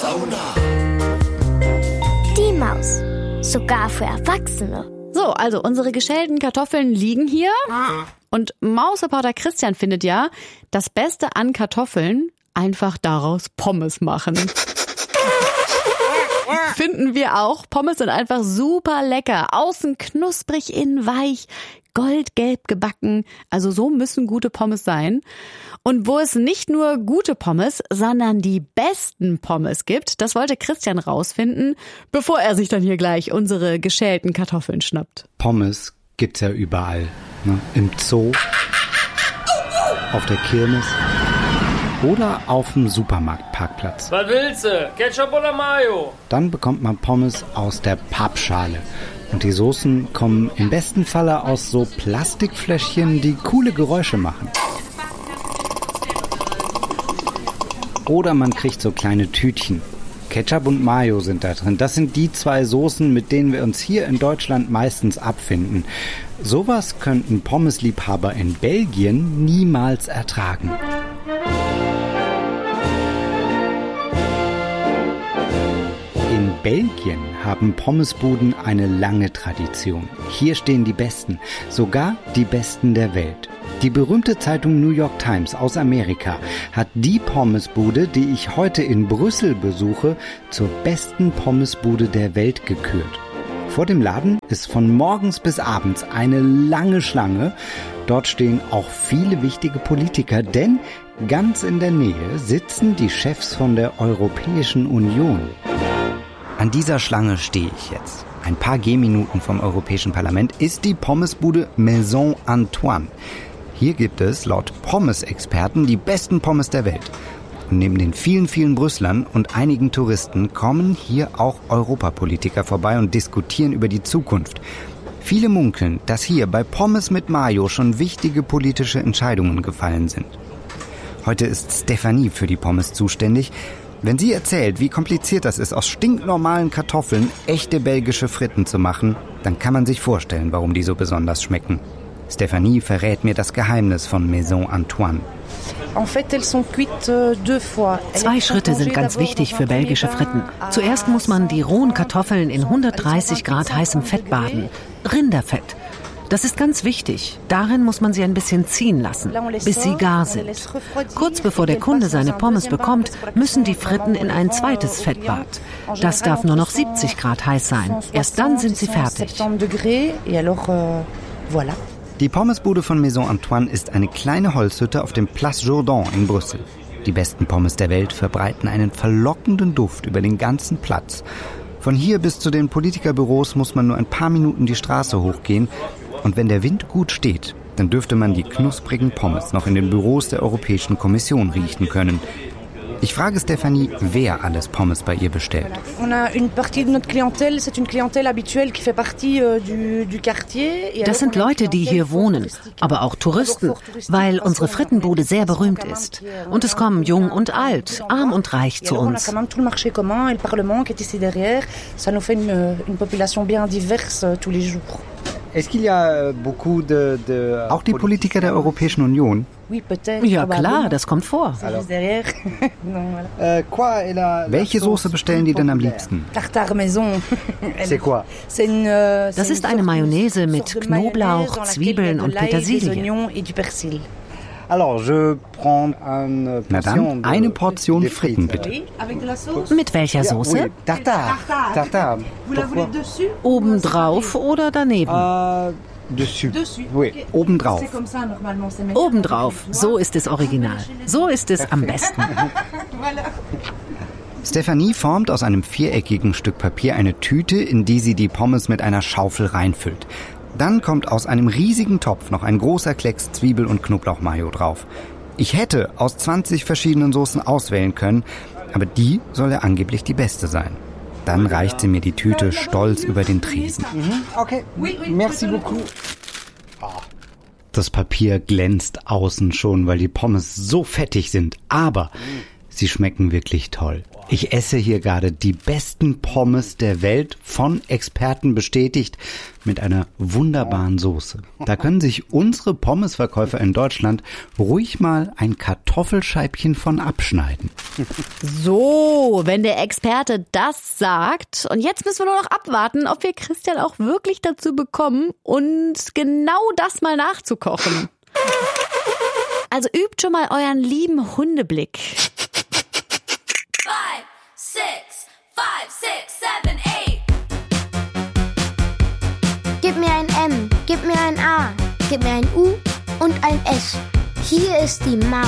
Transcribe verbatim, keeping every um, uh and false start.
Sauna. Die Maus. Sogar für Erwachsene. So, also unsere geschälten Kartoffeln liegen hier. Und Mausreporter Christian findet ja, das Beste an Kartoffeln, einfach daraus Pommes machen. Finden wir auch. Pommes sind einfach super lecker. Außen knusprig, innen weich, goldgelb gebacken. Also so müssen gute Pommes sein. Und wo es nicht nur gute Pommes, sondern die besten Pommes gibt, das wollte Christian rausfinden, bevor er sich dann hier gleich unsere geschälten Kartoffeln schnappt. Pommes gibt's ja überall. Ne? Im Zoo, auf der Kirmes oder auf dem Supermarktparkplatz. Was willst du? Ketchup oder Mayo? Dann bekommt man Pommes aus der Pappschale. Und die Soßen kommen im besten Falle aus so Plastikfläschchen, die coole Geräusche machen. Oder man kriegt so kleine Tütchen. Ketchup und Mayo sind da drin. Das sind die zwei Soßen, mit denen wir uns hier in Deutschland meistens abfinden. Sowas könnten Pommesliebhaber in Belgien niemals ertragen. In Belgien haben Pommesbuden eine lange Tradition. Hier stehen die Besten, sogar die Besten der Welt. Die berühmte Zeitung New York Times aus Amerika hat die Pommesbude, die ich heute in Brüssel besuche, zur besten Pommesbude der Welt gekürt. Vor dem Laden ist von morgens bis abends eine lange Schlange. Dort stehen auch viele wichtige Politiker, denn ganz in der Nähe sitzen die Chefs von der Europäischen Union. An dieser Schlange stehe ich jetzt. Ein paar Gehminuten vom Europäischen Parlament ist die Pommesbude Maison Antoine. Hier gibt es laut Pommes-Experten die besten Pommes der Welt. Und neben den vielen, vielen Brüsslern und einigen Touristen kommen hier auch Europapolitiker vorbei und diskutieren über die Zukunft. Viele munkeln, dass hier bei Pommes mit Mayo schon wichtige politische Entscheidungen gefallen sind. Heute ist Stefanie für die Pommes zuständig. Wenn sie erzählt, wie kompliziert das ist, aus stinknormalen Kartoffeln echte belgische Fritten zu machen, dann kann man sich vorstellen, warum die so besonders schmecken. Stefanie verrät mir das Geheimnis von Maison Antoine. Zwei Schritte sind ganz wichtig für belgische Fritten. Zuerst muss man die rohen Kartoffeln in hundertdreißig Grad heißem Fett baden. Rinderfett. Das ist ganz wichtig. Darin muss man sie ein bisschen ziehen lassen, bis sie gar sind. Kurz bevor der Kunde seine Pommes bekommt, müssen die Fritten in ein zweites Fettbad. Das darf nur noch siebzig Grad heiß sein. Erst dann sind sie fertig. Die Pommesbude von Maison Antoine ist eine kleine Holzhütte auf dem Place Jourdan in Brüssel. Die besten Pommes der Welt verbreiten einen verlockenden Duft über den ganzen Platz. Von hier bis zu den Politikerbüros muss man nur ein paar Minuten die Straße hochgehen. Und wenn der Wind gut steht, dann dürfte man die knusprigen Pommes noch in den Büros der Europäischen Kommission riechen können. Ich frage Stefanie, wer alles Pommes bei ihr bestellt. Das sind Leute, die hier wohnen, aber auch Touristen, weil unsere Frittenbude sehr berühmt ist. Und es kommen jung und alt, arm und reich zu uns. Auch die Politiker der Europäischen Union? Ja klar, das kommt vor. Welche Soße bestellen die denn am liebsten? Das ist eine Mayonnaise mit Knoblauch, Zwiebeln und Petersilie. Na dann, eine Portion Fritten bitte. Mit welcher Soße? Obendrauf oder daneben? Obendrauf. Obendrauf, so ist es original. So ist es am besten. Stefanie formt aus einem viereckigen Stück Papier eine Tüte, in die sie die Pommes mit einer Schaufel reinfüllt. Dann kommt aus einem riesigen Topf noch ein großer Klecks Zwiebel- und Knoblauchmayo drauf. Ich hätte aus zwanzig verschiedenen Soßen auswählen können, aber die soll ja angeblich die beste sein. Dann reicht sie mir die Tüte stolz über den Tresen. Okay, merci beaucoup. Das Papier glänzt außen schon, weil die Pommes so fettig sind. Aber Sie schmecken wirklich toll. Ich esse hier gerade die besten Pommes der Welt, von Experten bestätigt, mit einer wunderbaren Soße. Da können sich unsere Pommesverkäufer in Deutschland ruhig mal ein Kartoffelscheibchen von abschneiden. So, wenn der Experte das sagt. Und jetzt müssen wir nur noch abwarten, ob wir Christian auch wirklich dazu bekommen, uns genau das mal nachzukochen. Also übt schon mal euren lieben Hundeblick. Five, six, five, six, seven, eight. Gib mir ein M, gib mir ein A, gib mir ein U und ein S. Hier ist die Maus.